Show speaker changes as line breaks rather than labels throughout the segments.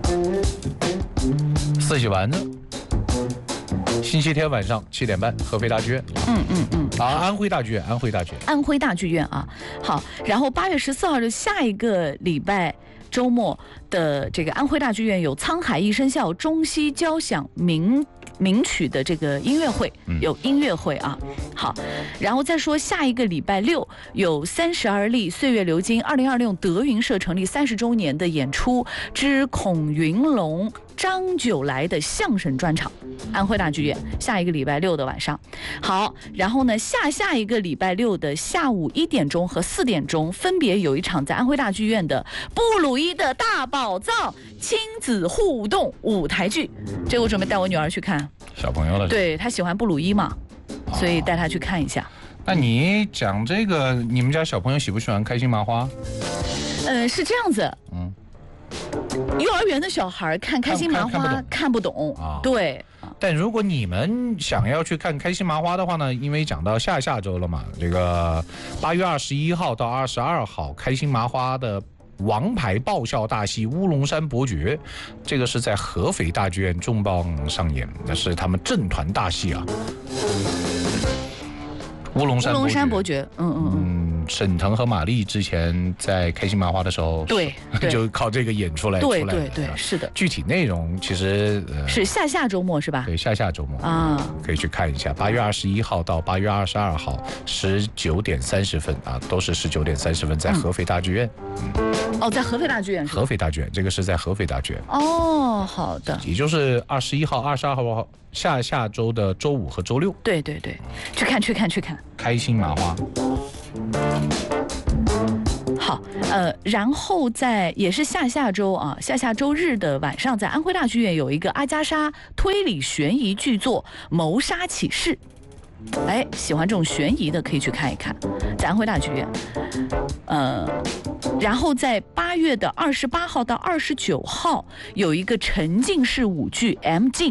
4喜丸子，星期天晚上7点半，合肥大剧院。安徽大剧院，安徽大剧院
啊。好，然后8月14号就下一个礼拜周末的这个安徽大剧院有《沧海一声笑》中西交响名曲的这个音乐会，有音乐会啊。好，然后再说下一个礼拜六有30而立岁月流金2026德云社成立30周年的演出之孔云龙、张九来的相声专场，安徽大剧院下一个礼拜六的晚上。好，然后呢下一个礼拜六的下午1点钟和4点钟分别有一场在安徽大剧院的布鲁伊的大宝藏亲子互动舞台剧，这个我准备带我女儿去看，
小朋友了，
对，她喜欢布鲁伊嘛，所以带她去看一下。
那你讲这个，你们家小朋友喜不喜欢开心麻花？
是这样子，幼儿园的小孩看开心麻花看不懂啊，对。
但如果你们想要去看开心麻花的话呢，因为讲到下周了嘛，这个8月21号到22号，开心麻花的王牌爆笑大戏《乌龙山伯爵》，这个是在合肥大剧院重磅上演，那是他们正团大戏啊。乌龙山伯爵，沈腾和马丽之前在开心麻花的时候，对，就靠这个演出来，对，是的。具体内容其实
是下周末是吧？
对，下周末啊，可以去看一下。8月21号到8月22号19点30分啊，都是19点30分，在合肥大剧院。
在合肥大剧院是吧？
合肥大剧院，这个是在合肥大剧院。
好的。
也就是21号、22号下周的周5和周6。
对，去看。
开心麻花。
好，然后也是下周啊，下周日的晚上，在安徽大剧院有一个阿加莎推理悬疑剧作《谋杀启示》。喜欢这种悬疑的可以去看一看，在安徽大剧院。然后在8月的28号到29号有一个沉浸式舞剧《M 镜》。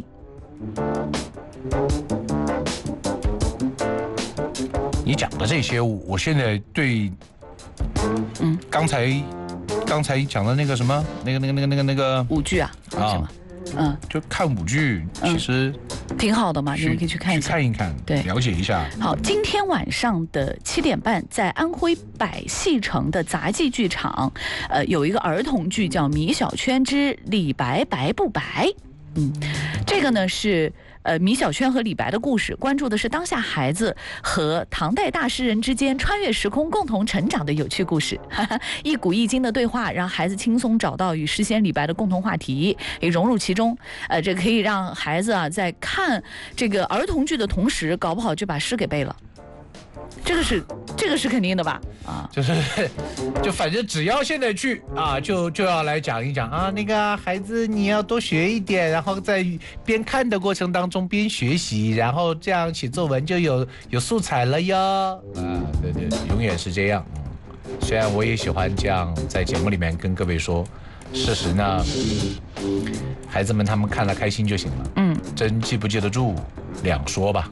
你讲的这些，我现在对，刚才讲的那个什么，那个
舞剧啊，什么？
就看舞剧，其实
挺好的嘛，你们可以去看一下，
看一看，对，了解一下。
好，今天晚上的7点半，在安徽百戏城的杂技剧场，有一个儿童剧叫《米小圈之李白白不白》。这个呢是米小圈和李白的故事，关注的是当下孩子和唐代大诗人之间穿越时空共同成长的有趣故事。一古一今的对话，让孩子轻松找到与诗仙李白的共同话题，也融入其中。这可以让孩子在看这个儿童剧的同时，搞不好就把诗给背了。这个是肯定的吧？
就反正只要现在去啊，就要来讲一讲啊，那个孩子你要多学一点，然后在边看的过程当中边学习，然后这样写作文就有素材了哟。对，永远是这样。虽然我也喜欢这样在节目里面跟各位说，事实呢，孩子们他们看了开心就行了。真记不记得住两说吧。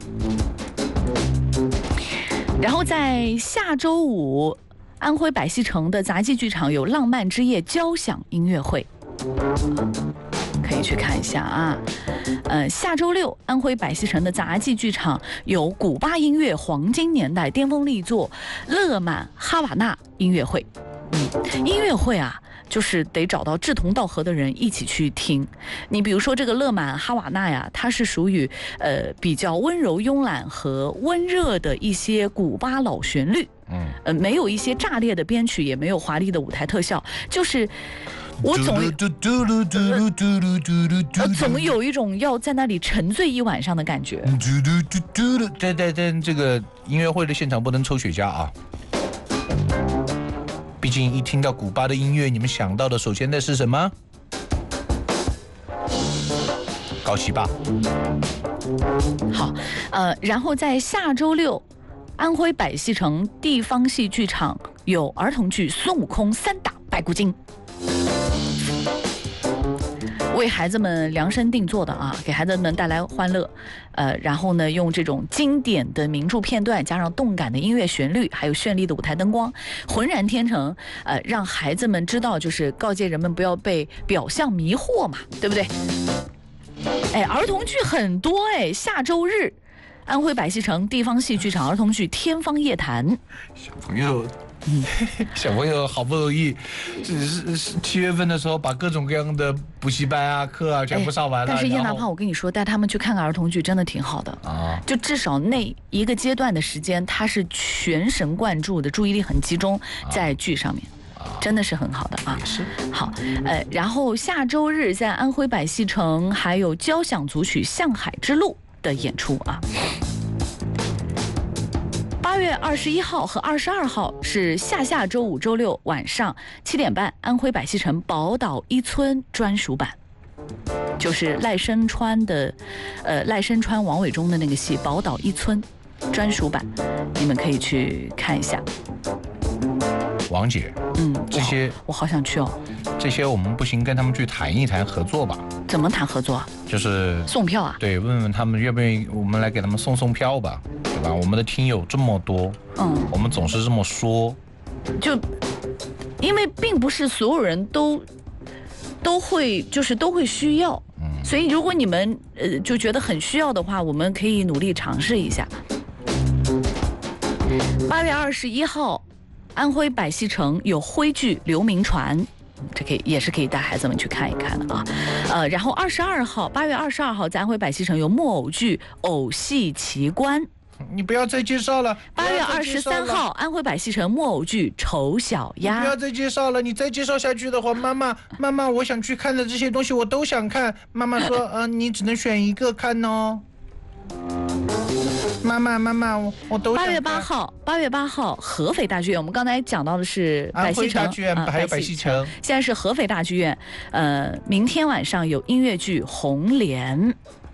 然后在下周5，安徽百戏城的杂技剧场有浪漫之夜交响音乐会，可以去看一下啊。下周6，安徽百戏城的杂技剧场有古巴音乐黄金年代巅峰力作勒满哈瓦那音乐会。音乐会啊，就是得找到志同道合的人一起去听。你比如说这个勒满哈瓦那呀，它是属于比较温柔慵懒和温热的一些古巴老旋律，没有一些炸裂的编曲，也没有华丽的舞台特效，就是我总有一种要在那里沉醉一晚上的感觉。
但这个音乐会的现场不能抽雪茄啊。毕竟一听到古巴的音乐，你们想到的首先的是什么？高希霸。
好，然后在下周6，安徽百戏城地方戏剧场有儿童剧《孙悟空3打白骨精》。 为孩子们量身定做的啊，给孩子们带来欢乐。然后呢，用这种经典的名著片段，加上动感的音乐旋律，还有绚丽的舞台灯光，浑然天成。让孩子们知道，就是告诫人们不要被表象迷惑嘛，对不对？哎，儿童剧很多哎，下周日。安徽百戏城地方戏剧场儿童剧《天方夜谭》，
小朋友好不容易，是7月份的时候把各种各样的补习班啊、课啊全部上完了。
但是叶大胖，我跟你说，带他们去看看儿童剧真的挺好的啊，就至少那一个阶段的时间，他是全神贯注的，注意力很集中在剧上面。真的是很好的啊！
是
好，然后下周日在安徽百戏城还有交响组曲《向海之路》的演出啊。8月21号和22号是下周五、周六晚上7点半，安徽百戏城宝岛一村专属版，就是赖声川王伟忠的那个戏《宝岛一村》专属版，你们可以去看一下。
王姐，这些
我好想去哦。
这些我们不行，跟他们去谈一谈合作吧。
怎么谈合作？
就是
送票啊。
对，问问他们愿不愿意，我们来给他们送票吧，对吧？我们的听友这么多，我们总是这么说，
就因为并不是所有人都会需要，所以如果你们就觉得很需要的话，我们可以努力尝试一下。8月21号。安徽百戏城有徽剧《刘铭传》，这也是可以带孩子们去看一看的啊。然后8月22号在安徽百戏城有木偶剧《偶戏奇观》。
你不要再介绍了。
8月23号安徽百戏城木偶剧《丑小鸭》。
不要再介绍了，你再介绍下去的话，妈妈，我想去看的这些东西我都想看。妈妈说，你只能选一个看哦。妈妈，我都想看。
8月8号，合肥大剧院，我们刚才讲到的是百戏城，
大剧院还有百戏城，
现在是合肥大剧院。明天晚上有音乐剧《红莲》。